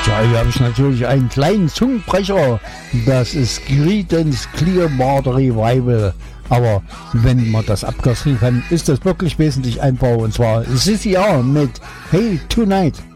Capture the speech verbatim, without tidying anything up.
Ja, hier habe ich natürlich einen kleinen Zungenbrecher. Das ist Creedence Clearwater Revival. Aber wenn man das abkürzen kann, ist das wirklich wesentlich einfacher. Und zwar Sissy R mit Hey Tonight.